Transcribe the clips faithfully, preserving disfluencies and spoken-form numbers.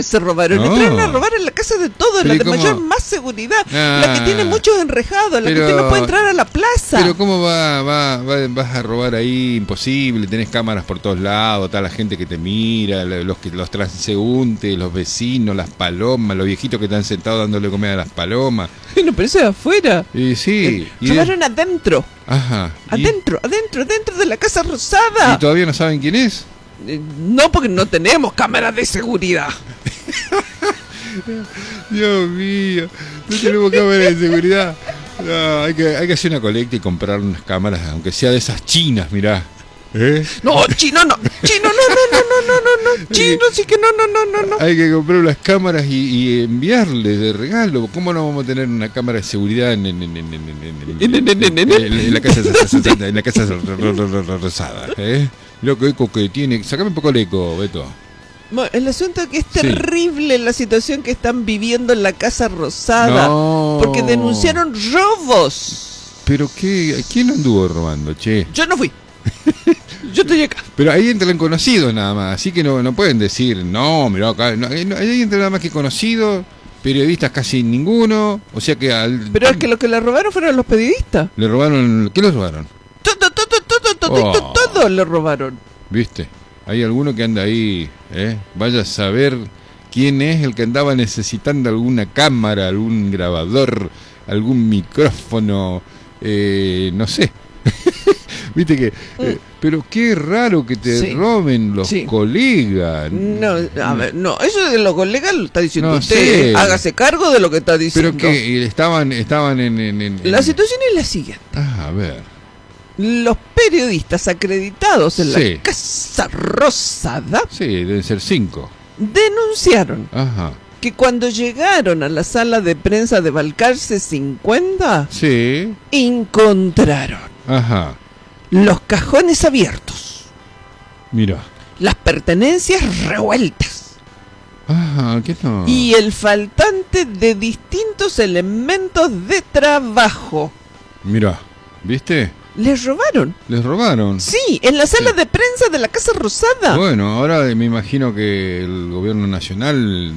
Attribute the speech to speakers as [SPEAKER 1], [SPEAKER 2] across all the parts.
[SPEAKER 1] que se robaron,
[SPEAKER 2] No.
[SPEAKER 1] entraron a robar en la casa de todos, la de
[SPEAKER 2] ¿cómo?
[SPEAKER 1] mayor más seguridad,
[SPEAKER 2] Ah.
[SPEAKER 1] la que tiene muchos enrejados, la
[SPEAKER 2] Pero-
[SPEAKER 1] que usted no puede entrar a la plaza.
[SPEAKER 2] Pero ¿cómo va, va, va- vas a robar ahí? Imposible, tenés cámaras por todos lados, está la gente que te mira, los, que, los transeúntes, los vecinos, las palomas, los viejitos que están sentados dándole comida a las palomas.
[SPEAKER 1] Bueno, pero eso es afuera.
[SPEAKER 2] Y sí.
[SPEAKER 1] Eh,
[SPEAKER 2] y de-
[SPEAKER 1] robaron adentro,
[SPEAKER 2] Ajá. y-
[SPEAKER 1] adentro, adentro, adentro de la Casa Rosada.
[SPEAKER 2] ¿Y todavía no saben quién es?
[SPEAKER 1] Eh, no, porque no tenemos cámaras de seguridad.
[SPEAKER 2] Dios mío, no tenemos cámaras de seguridad. No, hay que, hay que hacer una colecta y comprar unas cámaras, aunque sea de esas chinas, mirá. ¿Eh?
[SPEAKER 1] No, chino no, chino no, no, no, no, no, no, no, chino sí que no, no, no, no, no.
[SPEAKER 2] Hay que comprar unas cámaras y, y enviarles de regalo. ¿Cómo no vamos a tener una cámara de seguridad en, en, en, en, en, en, en, en, en, en, en la casa en la casa rosada? ¿Eh? Loco eco que tiene. Sacame un poco el eco, Beto.
[SPEAKER 1] Bueno, el asunto es que es
[SPEAKER 2] Sí.
[SPEAKER 1] terrible la situación que están viviendo en la Casa Rosada,
[SPEAKER 2] No.
[SPEAKER 1] porque denunciaron robos.
[SPEAKER 2] Pero qué, ¿quién anduvo robando, che?
[SPEAKER 1] Yo no fui. Yo estoy acá.
[SPEAKER 2] Pero ahí entran conocidos nada más, así que no, no pueden decir, no, mirá acá, no, ahí no- ahí entra nada más que conocidos, periodistas casi ninguno, o sea que al,
[SPEAKER 1] Pero es que los que la robaron fueron los periodistas.
[SPEAKER 2] le robaron, ¿qué les robaron?
[SPEAKER 1] Todo, todo, todo, todo,
[SPEAKER 2] Oh.
[SPEAKER 1] todo, todo le robaron.
[SPEAKER 2] ¿Viste? Hay alguno que anda ahí, ¿eh? Vaya a saber quién es el que andaba necesitando alguna cámara, algún grabador, algún micrófono, eh, no sé. Viste que, eh, pero qué raro que te
[SPEAKER 1] Sí.
[SPEAKER 2] roben los
[SPEAKER 1] Sí.
[SPEAKER 2] colegas.
[SPEAKER 1] No, a ver, no, eso de los colegas lo está diciendo
[SPEAKER 2] No
[SPEAKER 1] usted.
[SPEAKER 2] sé.
[SPEAKER 1] ¿eh? Hágase cargo de lo que está diciendo.
[SPEAKER 2] Pero que estaban, estaban en, en, en-
[SPEAKER 1] La
[SPEAKER 2] en-
[SPEAKER 1] situación es la siguiente.
[SPEAKER 2] Ah, a ver.
[SPEAKER 1] Los periodistas acreditados en
[SPEAKER 2] Sí.
[SPEAKER 1] la Casa Rosada
[SPEAKER 2] Sí, deben ser cinco.
[SPEAKER 1] denunciaron
[SPEAKER 2] Ajá.
[SPEAKER 1] que cuando llegaron a la sala de prensa de Balcarce cincuenta,
[SPEAKER 2] Sí.
[SPEAKER 1] encontraron
[SPEAKER 2] Ajá.
[SPEAKER 1] los cajones abiertos,
[SPEAKER 2] Mira.
[SPEAKER 1] las pertenencias revueltas
[SPEAKER 2] Ajá, ¿qué no?
[SPEAKER 1] y el faltante de distintos elementos de trabajo.
[SPEAKER 2] Mira, ¿viste?
[SPEAKER 1] Les robaron.
[SPEAKER 2] Les robaron.
[SPEAKER 1] Sí, en la sala
[SPEAKER 2] Sí.
[SPEAKER 1] de prensa de la Casa Rosada.
[SPEAKER 2] Bueno, ahora me imagino que el gobierno nacional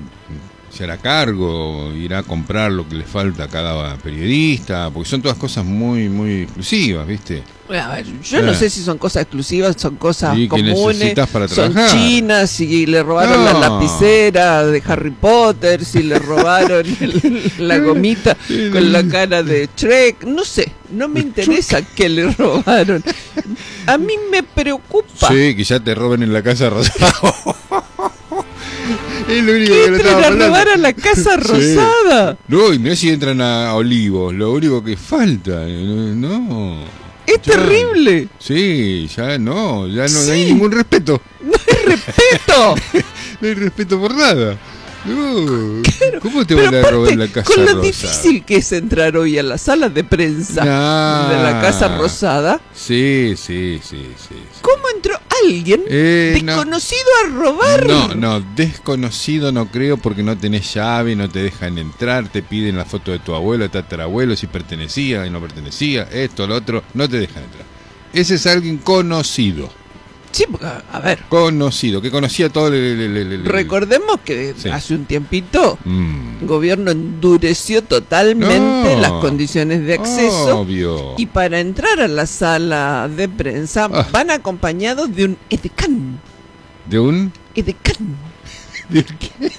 [SPEAKER 2] se hará cargo, irá a comprar lo que le falta a cada periodista, porque son todas cosas muy, muy exclusivas, ¿viste?
[SPEAKER 1] A ver, yo no
[SPEAKER 2] Eh.
[SPEAKER 1] sé si son cosas exclusivas, son cosas
[SPEAKER 2] Sí, que
[SPEAKER 1] comunes,
[SPEAKER 2] necesitas para
[SPEAKER 1] son
[SPEAKER 2] trabajar.
[SPEAKER 1] chinas, si le robaron la
[SPEAKER 2] No.
[SPEAKER 1] lapicera de Harry Potter, si le robaron el- la gomita con la cara de Shrek, no sé, no me interesa que le robaron. A mí me preocupa
[SPEAKER 2] Sí, que ya te roben en la casa rosada. Es lo único
[SPEAKER 1] que
[SPEAKER 2] que le
[SPEAKER 1] entren
[SPEAKER 2] estaba
[SPEAKER 1] a
[SPEAKER 2] hablando.
[SPEAKER 1] robar a la Casa
[SPEAKER 2] Sí.
[SPEAKER 1] Rosada.
[SPEAKER 2] No, y no es si entran a Olivos, lo único que falta. eh, No.
[SPEAKER 1] Es
[SPEAKER 2] Ya.
[SPEAKER 1] terrible,
[SPEAKER 2] Sí, ya no, ya no,
[SPEAKER 1] Sí.
[SPEAKER 2] hay ningún respeto.
[SPEAKER 1] no hay respeto.
[SPEAKER 2] No hay respeto por nada. No. ¿Cómo te
[SPEAKER 1] Pero
[SPEAKER 2] van a robar
[SPEAKER 1] aparte,
[SPEAKER 2] la casa
[SPEAKER 1] con lo
[SPEAKER 2] rosada?
[SPEAKER 1] difícil que es entrar hoy a la sala de prensa
[SPEAKER 2] Nah.
[SPEAKER 1] de la Casa Rosada,
[SPEAKER 2] Sí, sí, sí, sí. sí.
[SPEAKER 1] ¿cómo entró alguien
[SPEAKER 2] Eh, no.
[SPEAKER 1] desconocido a robar?
[SPEAKER 2] No, no, desconocido no creo porque no tenés llave, no te dejan entrar, te piden la foto de tu abuelo, de tatarabuelo, si pertenecía y no pertenecía, esto, lo otro, no te dejan entrar. Ese es alguien conocido,
[SPEAKER 1] Sí, porque, a ver,
[SPEAKER 2] conocido, que conocía todo el... el- el- el- el-
[SPEAKER 1] recordemos que
[SPEAKER 2] Sí.
[SPEAKER 1] hace un tiempito
[SPEAKER 2] Mm.
[SPEAKER 1] el gobierno endureció totalmente
[SPEAKER 2] No.
[SPEAKER 1] las condiciones de acceso
[SPEAKER 2] Obvio.
[SPEAKER 1] y para entrar a la sala de prensa
[SPEAKER 2] Ah.
[SPEAKER 1] van acompañados de un edecán.
[SPEAKER 2] ¿De un...?
[SPEAKER 1] Edecán.
[SPEAKER 2] ¿De qué?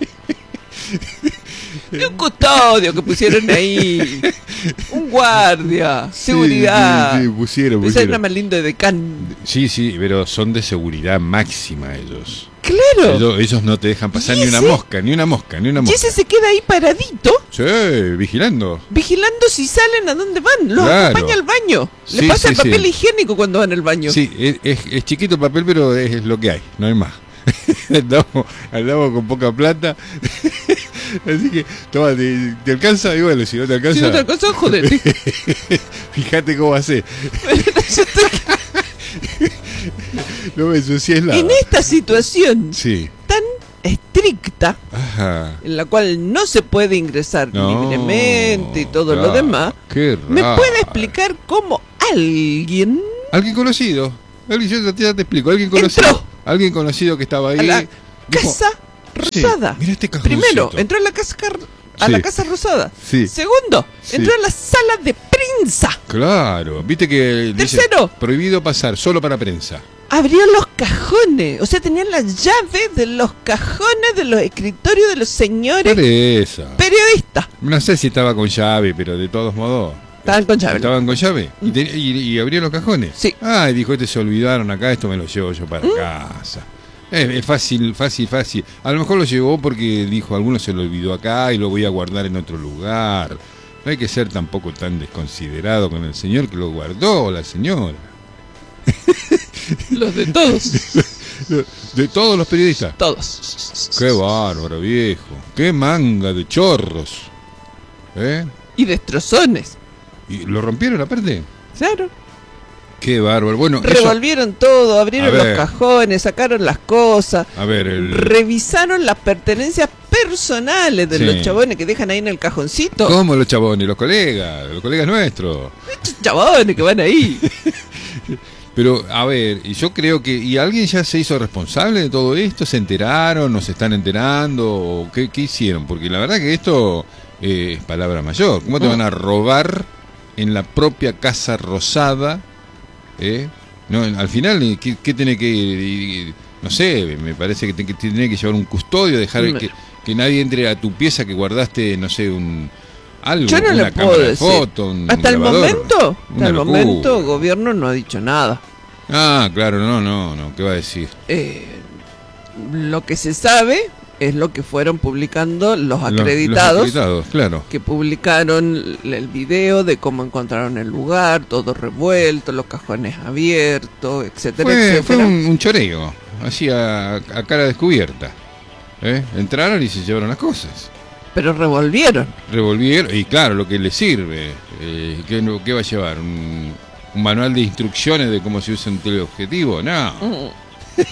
[SPEAKER 1] De un custodio que pusieron ahí. Un guardia. Seguridad.
[SPEAKER 2] Sí, sí, sí, pusieron,
[SPEAKER 1] Ese
[SPEAKER 2] pusieron.
[SPEAKER 1] era más lindo de Edecán.
[SPEAKER 2] Sí, sí, pero son de seguridad máxima ellos.
[SPEAKER 1] Claro.
[SPEAKER 2] Ellos, ellos no te dejan pasar
[SPEAKER 1] ¿Y
[SPEAKER 2] ni una
[SPEAKER 1] ese?
[SPEAKER 2] mosca, ni una mosca, ni una
[SPEAKER 1] Y
[SPEAKER 2] mosca.
[SPEAKER 1] ese se queda ahí paradito,
[SPEAKER 2] Sí, vigilando.
[SPEAKER 1] vigilando si salen a dónde van. Los
[SPEAKER 2] Claro.
[SPEAKER 1] acompaña al baño. Le
[SPEAKER 2] Sí,
[SPEAKER 1] pasa
[SPEAKER 2] sí,
[SPEAKER 1] el papel
[SPEAKER 2] sí.
[SPEAKER 1] higiénico cuando van al baño.
[SPEAKER 2] Sí, es, es, es chiquito el papel, pero es, es lo que hay, no hay más. andamos, andamos con poca plata. Así que, toma, te, te alcanza, y bueno, si no te alcanza,
[SPEAKER 1] Si no te alcanza, jodete.
[SPEAKER 2] fíjate cómo hace.
[SPEAKER 1] Yo estoy-
[SPEAKER 2] No me ensucies nada.
[SPEAKER 1] en esta situación
[SPEAKER 2] Sí.
[SPEAKER 1] tan estricta,
[SPEAKER 2] Ajá.
[SPEAKER 1] en la cual no se puede ingresar
[SPEAKER 2] No,
[SPEAKER 1] libremente y todo lo
[SPEAKER 2] claro,
[SPEAKER 1] demás,
[SPEAKER 2] qué
[SPEAKER 1] ¿me
[SPEAKER 2] raro.
[SPEAKER 1] puede explicar cómo alguien
[SPEAKER 2] Alguien conocido. Alguien, yo ya te explico. Alguien conocido.
[SPEAKER 1] Entró
[SPEAKER 2] Alguien conocido que estaba ahí.
[SPEAKER 1] a la
[SPEAKER 2] dijo,
[SPEAKER 1] Casa Rosada.
[SPEAKER 2] Sí, mira este cajoncito.
[SPEAKER 1] Primero, entró a la casa, a
[SPEAKER 2] Sí.
[SPEAKER 1] la casa Rosada.
[SPEAKER 2] Sí.
[SPEAKER 1] Segundo,
[SPEAKER 2] Sí.
[SPEAKER 1] entró a la sala de prensa.
[SPEAKER 2] Claro, viste que dice,
[SPEAKER 1] Tercero.
[SPEAKER 2] prohibido pasar, solo para prensa.
[SPEAKER 1] Abrió los cajones. O sea, tenían las llaves de los cajones de los escritorios de los señores
[SPEAKER 2] Presa.
[SPEAKER 1] periodistas.
[SPEAKER 2] No sé si estaba con llave, pero de todos modos.
[SPEAKER 1] Estaban con llave.
[SPEAKER 2] ¿Estaban con llave? ¿Y, te- y, y abrió los cajones?
[SPEAKER 1] Sí.
[SPEAKER 2] Ah, y dijo, este se olvidaron acá, esto me lo llevo yo para casa. Es, es fácil, fácil, fácil. A lo mejor lo llevó porque dijo, alguno se lo olvidó acá y lo voy a guardar en otro lugar. No hay que ser tampoco tan desconsiderado con el señor que lo guardó, o la señora.
[SPEAKER 1] Los de todos.
[SPEAKER 2] De todos los periodistas.
[SPEAKER 1] Todos.
[SPEAKER 2] Qué bárbaro, viejo. Qué manga de chorros. ¿Eh?
[SPEAKER 1] Y destrozones.
[SPEAKER 2] ¿Y lo rompieron aparte?
[SPEAKER 1] Claro.
[SPEAKER 2] Qué bárbaro. Bueno, eso-
[SPEAKER 1] Revolvieron todo, abrieron
[SPEAKER 2] A
[SPEAKER 1] los
[SPEAKER 2] ver.
[SPEAKER 1] cajones, sacaron las cosas.
[SPEAKER 2] a ver, el...
[SPEAKER 1] Revisaron las pertenencias personales de
[SPEAKER 2] Sí.
[SPEAKER 1] los chabones que dejan ahí en el cajoncito.
[SPEAKER 2] ¿Cómo los chabones? Los colegas, los colegas nuestros.
[SPEAKER 1] Estos chabones que van ahí.
[SPEAKER 2] Pero, a ver, y yo creo que... ¿Y alguien ya se hizo responsable de todo esto? ¿Se enteraron? ¿No se están enterando? ¿O qué, qué hicieron? Porque la verdad que esto eh, es palabra mayor. ¿Cómo te van a robar en la propia Casa Rosada? ¿Eh? No, al final, ¿qué, qué tiene que...? y- no sé, me parece que, te- que tiene que llevar un custodio, dejar
[SPEAKER 1] Me-
[SPEAKER 2] que, que nadie entre a tu pieza que guardaste, no sé, un... Algo,
[SPEAKER 1] Yo no
[SPEAKER 2] una
[SPEAKER 1] le puedo
[SPEAKER 2] cámara de
[SPEAKER 1] decir.
[SPEAKER 2] foto, un
[SPEAKER 1] Hasta el
[SPEAKER 2] grabador.
[SPEAKER 1] momento, hasta
[SPEAKER 2] Una
[SPEAKER 1] el
[SPEAKER 2] locura.
[SPEAKER 1] momento, el gobierno no ha dicho nada.
[SPEAKER 2] Ah, claro, no, no, no, ¿qué va a decir?
[SPEAKER 1] Eh, lo que se sabe es lo que fueron publicando los
[SPEAKER 2] Los-
[SPEAKER 1] acreditados,
[SPEAKER 2] Los, acreditados, claro.
[SPEAKER 1] que publicaron el video de cómo encontraron el lugar, todo revuelto, los cajones abiertos, etcétera,
[SPEAKER 2] Fue,
[SPEAKER 1] etcétera.
[SPEAKER 2] fue un, un choreo, así a, a cara descubierta. ¿Eh? Entraron y se llevaron las cosas.
[SPEAKER 1] Pero revolvieron.
[SPEAKER 2] Revolvieron, y claro, lo que le sirve. Eh, ¿qué, no- qué va a llevar? ¿Un, un manual de instrucciones de cómo se usa un teleobjetivo? No.
[SPEAKER 1] Mm,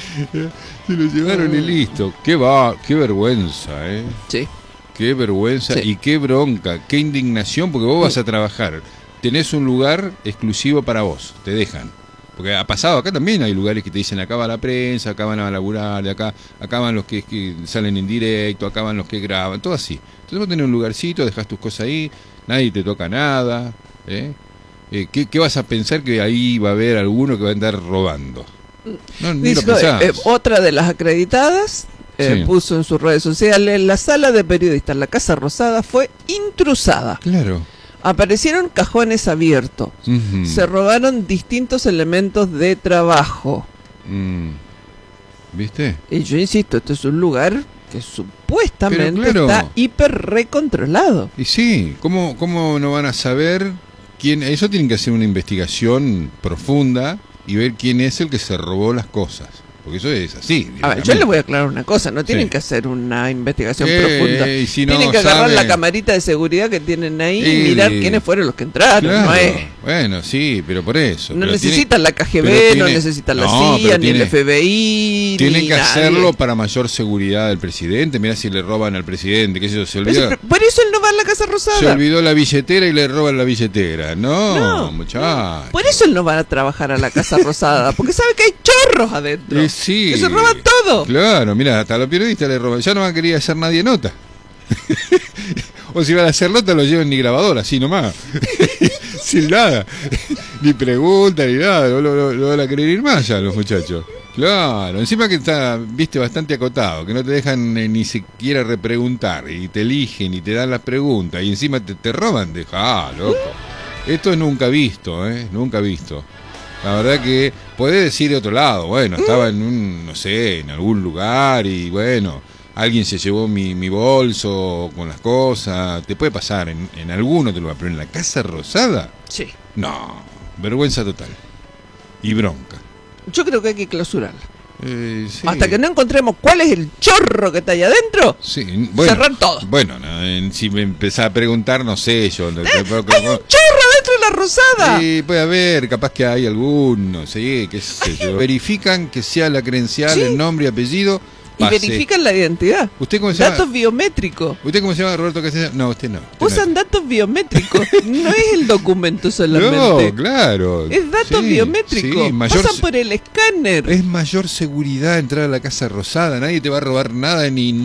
[SPEAKER 2] Se lo llevaron y listo. Qué va, qué vergüenza, ¿eh?
[SPEAKER 1] sí.
[SPEAKER 2] Qué vergüenza
[SPEAKER 1] Sí.
[SPEAKER 2] y qué bronca, qué indignación, porque vos vas a trabajar, tenés un lugar exclusivo para vos, te dejan. Porque ha pasado, acá también hay lugares que te dicen, acá va la prensa, acá van a laburar, de acá, acá van los que, que salen en directo, acá van los que graban, todo así. Entonces vos tenés un lugarcito, dejás tus cosas ahí, nadie te toca nada, ¿eh? Eh, ¿qué, qué vas a pensar que ahí va a haber alguno que va a andar robando? No, ni lo
[SPEAKER 1] Dijo,
[SPEAKER 2] pensás.
[SPEAKER 1] eh, otra de las acreditadas eh,
[SPEAKER 2] Sí.
[SPEAKER 1] puso en sus redes sociales: la sala de periodistas, la Casa Rosada, fue intrusada.
[SPEAKER 2] Claro.
[SPEAKER 1] Aparecieron cajones abiertos.
[SPEAKER 2] Ujú.
[SPEAKER 1] Se robaron distintos elementos de trabajo.
[SPEAKER 2] Mm. ¿Viste?
[SPEAKER 1] Y yo insisto, esto es un lugar que supuestamente
[SPEAKER 2] Pero claro.
[SPEAKER 1] está hiper recontrolado.
[SPEAKER 2] Y sí, ¿cómo, ¿cómo no van a saber quién? Eso tienen que hacer una investigación profunda y ver quién es el que se robó las cosas. Porque eso es así.
[SPEAKER 1] A ver, yo
[SPEAKER 2] directamente.
[SPEAKER 1] les voy a aclarar una cosa, no tienen
[SPEAKER 2] Sí.
[SPEAKER 1] que hacer una investigación
[SPEAKER 2] Eh,
[SPEAKER 1] profunda.
[SPEAKER 2] y si no
[SPEAKER 1] tienen que agarrar
[SPEAKER 2] saben-
[SPEAKER 1] la camarita de seguridad que tienen ahí y,
[SPEAKER 2] Y-
[SPEAKER 1] mirar quiénes fueron los que entraron.
[SPEAKER 2] Claro,
[SPEAKER 1] No, es,
[SPEAKER 2] bueno, sí, pero por eso.
[SPEAKER 1] no
[SPEAKER 2] pero
[SPEAKER 1] necesitan la K G
[SPEAKER 2] pero
[SPEAKER 1] B, no
[SPEAKER 2] tiene-
[SPEAKER 1] necesitan la
[SPEAKER 2] no,
[SPEAKER 1] C I
[SPEAKER 2] pero
[SPEAKER 1] A, ni
[SPEAKER 2] tiene-
[SPEAKER 1] el F B I.
[SPEAKER 2] Tienen
[SPEAKER 1] ni
[SPEAKER 2] que
[SPEAKER 1] nadie.
[SPEAKER 2] hacerlo para mayor seguridad del presidente. Mirá si le roban al presidente, qué sé yo, se
[SPEAKER 1] Pero
[SPEAKER 2] olvida.
[SPEAKER 1] eso- por eso él no va a la Casa
[SPEAKER 2] Se
[SPEAKER 1] Rosada.
[SPEAKER 2] olvidó la billetera y le roban la billetera. No,
[SPEAKER 1] No,
[SPEAKER 2] muchachos.
[SPEAKER 1] Por eso él no va a trabajar a la Casa Rosada, porque sabe que hay chorros adentro.
[SPEAKER 2] Eh, sí.
[SPEAKER 1] Que se roban todo.
[SPEAKER 2] Claro, mira, hasta los periodistas le roban. Ya no van a querer hacer nadie nota. O si van a hacer nota, lo llevan ni grabadora, así nomás. Sin nada. Ni preguntas, ni nada. No, no, no, no van a querer ir más ya los muchachos. Claro, encima que está, viste, bastante acotado, que no te dejan eh, ni siquiera repreguntar, y te eligen y te dan las preguntas, y encima te, te roban, deja, loco. Esto es nunca visto, ¿eh? Nunca visto. La verdad que podés decir de otro lado, bueno, estaba en un, no sé, en algún lugar y bueno, alguien se llevó mi, mi bolso con las cosas, te puede pasar en, en alguno te lo va, pero en la Casa Rosada,
[SPEAKER 1] Sí.
[SPEAKER 2] no, vergüenza total y bronca.
[SPEAKER 1] Yo creo que hay que clausurarla.
[SPEAKER 2] Eh, sí.
[SPEAKER 1] Hasta que no encontremos cuál es el chorro que está ahí adentro,
[SPEAKER 2] Sí, bueno,
[SPEAKER 1] cerrar todo.
[SPEAKER 2] Bueno, no, en- si me empezás a preguntar, no sé yo. no-
[SPEAKER 1] ¡Hay un chorro dentro de la Rosada!
[SPEAKER 2] Sí, puede haber, capaz que hay alguno, sí, qué sé yo. Verifican que sea la credencial,
[SPEAKER 1] Sí.
[SPEAKER 2] el nombre y apellido
[SPEAKER 1] Y verifican la identidad.
[SPEAKER 2] ¿Usted cómo se llama?
[SPEAKER 1] Datos biométricos.
[SPEAKER 2] ¿Usted cómo se llama, Roberto Castellano? No, usted no. Usted
[SPEAKER 1] Usan
[SPEAKER 2] no.
[SPEAKER 1] datos biométricos. No es el documento solamente.
[SPEAKER 2] No, claro.
[SPEAKER 1] Es datos
[SPEAKER 2] Sí,
[SPEAKER 1] biométricos.
[SPEAKER 2] sí, mayor
[SPEAKER 1] Pasan
[SPEAKER 2] se-
[SPEAKER 1] por el escáner.
[SPEAKER 2] Es mayor seguridad entrar a la Casa Rosada. Nadie te va a robar nada ni